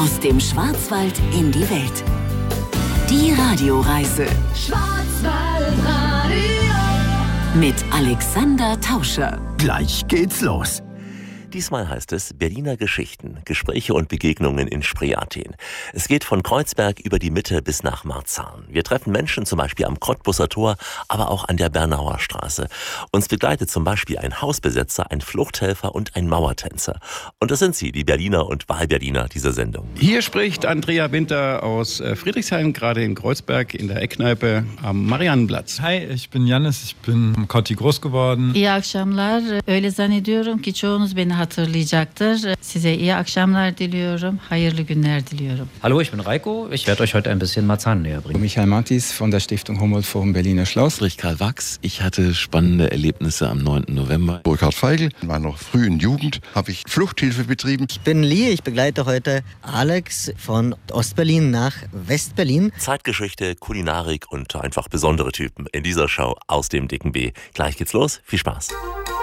Aus dem Schwarzwald in die Welt. Die Radioreise Schwarzwaldradio mit Alexander Tauscher. Gleich geht's los. Diesmal heißt es Berliner Geschichten, Gespräche und Begegnungen in Spree-Athen. Es geht von Kreuzberg über die Mitte bis nach Marzahn. Wir treffen Menschen zum Beispiel am Cottbuser Tor, aber auch an der Bernauer Straße. Uns begleitet zum Beispiel ein Hausbesetzer, ein Fluchthelfer und ein Mauertänzer. Und das sind sie, die Berliner und Wahlberliner dieser Sendung. Hier spricht Andrea Winter aus Friedrichshain, gerade in Kreuzberg in der Eckkneipe am Mariannenplatz. Hi, ich bin Yannis, ich bin im Kotti groß geworden. İyi akşamlar. Öyle zannediyorum ki çoğunuz beni hatırlayacaktır. Size iyi akşamlar diliyorum. Hayırlı günler diliyorum. Hallo, ich bin Reiko. Ich werde euch heute ein bisschen Marzahn näher bringen. Michael Mattis von der Stiftung Humboldt Forum Berliner Schloss. Karl Wachs. Ich hatte spannende Erlebnisse am 9. November. Burkhard Feigl. In meiner frühen Jugend habe ich Fluchthilfe betrieben. Ich bin Lee, ich begleite heute Alex von Ostberlin nach Westberlin. Zeitgeschichte, Kulinarik und einfach besondere Typen in dieser Show aus dem Dicken B. Gleich geht's los. Viel Spaß.